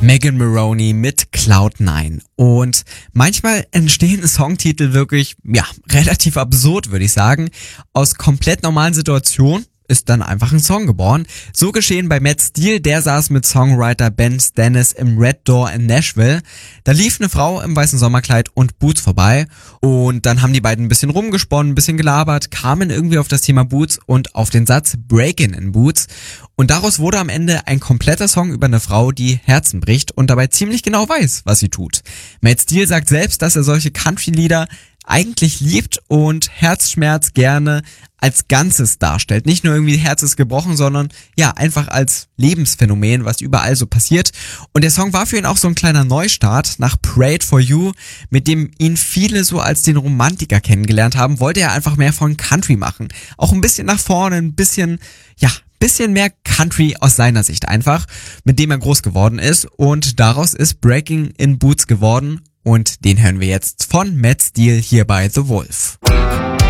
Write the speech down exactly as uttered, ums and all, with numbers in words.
Megan Moroney mit Cloud nine. Und manchmal entstehen Songtitel wirklich, ja, relativ absurd, würde ich sagen. Aus komplett normalen Situationen ist dann einfach ein Song geboren. So geschehen bei Matt Steele, der saß mit Songwriter Ben Stennis im Red Door in Nashville. Da lief eine Frau im weißen Sommerkleid und Boots vorbei und dann haben die beiden ein bisschen rumgesponnen, ein bisschen gelabert, kamen irgendwie auf das Thema Boots und auf den Satz Breakin' in Boots und daraus wurde am Ende ein kompletter Song über eine Frau, die Herzen bricht und dabei ziemlich genau weiß, was sie tut. Matt Steele sagt selbst, dass er solche Country-Lieder eigentlich liebt und Herzschmerz gerne als Ganzes darstellt. Nicht nur irgendwie Herz ist gebrochen, sondern ja, einfach als Lebensphänomen, was überall so passiert. Und der Song war für ihn auch so ein kleiner Neustart. Nach Prayed for You, mit dem ihn viele so als den Romantiker kennengelernt haben, wollte er einfach mehr von Country machen. Auch ein bisschen nach vorne, ein bisschen, ja, bisschen mehr Country aus seiner Sicht einfach, mit dem er groß geworden ist. Und daraus ist Breaking in Boots geworden. Und den hören wir jetzt von Matt Steele hier bei The Wolf.